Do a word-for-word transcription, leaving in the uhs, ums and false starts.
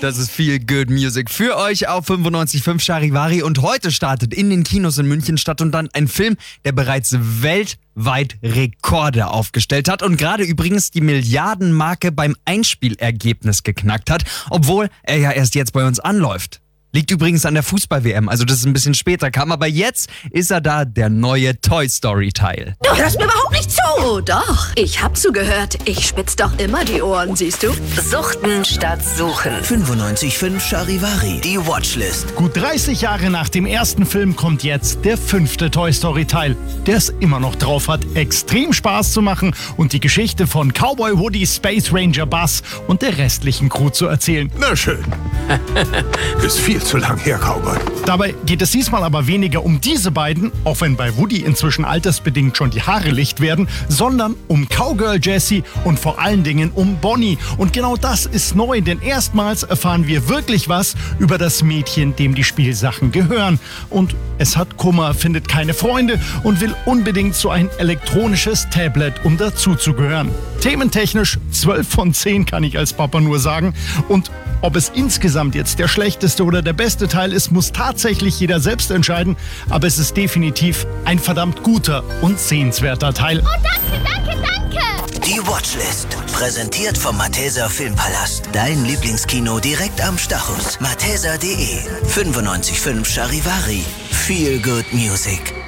Das ist viel Good Music für euch auf fünfundneunzig Komma fünf Charivari. Und heute startet in den Kinos in München statt und dann ein Film, der bereits weltweit Rekorde aufgestellt hat und gerade übrigens die Milliardenmarke beim Einspielergebnis geknackt hat, obwohl er ja erst jetzt bei uns anläuft. Liegt übrigens an der Fußball-W M, also das ist ein bisschen später kam, aber jetzt ist er da, der neue Toy Story-Teil. Du hörst mir überhaupt nicht zu! Oh doch, ich hab zugehört. Ich spitz doch immer die Ohren, siehst du? Suchten statt Suchen. fünfundneunzig Komma fünf Charivari, die Watchlist. Gut dreißig Jahre nach dem ersten Film kommt jetzt der fünfte Toy Story Teil, der es immer noch drauf hat, extrem Spaß zu machen und die Geschichte von Cowboy Woody, Space Ranger Buzz und der restlichen Crew zu erzählen. Na schön. Ist viel zu lang her, Cowboy. Dabei geht es diesmal aber weniger um diese beiden, auch wenn bei Woody inzwischen altersbedingt schon die Haare licht werden, sondern um Cowgirl Jessie und vor allen Dingen um Bonnie. Und genau das ist neu, denn erstmals erfahren wir wirklich was über das Mädchen, dem die Spielsachen gehören. Und es hat Kummer, findet keine Freunde und will unbedingt so ein elektronisches Tablet, um dazuzugehören. Thementechnisch zwölf von zehn kann ich als Papa nur sagen. Und ob es insgesamt jetzt der schlechteste oder der beste Teil ist, muss tatsächlich jeder selbst entscheiden. Aber es ist definitiv ein verdammt guter und sehenswerter Teil. Oh, danke, danke, danke! Die Watchlist, präsentiert vom Malteser Filmpalast. Dein Lieblingskino direkt am Stachus. malteser punkt de. fünfundneunzig Komma fünf Charivari. Feel Good Music.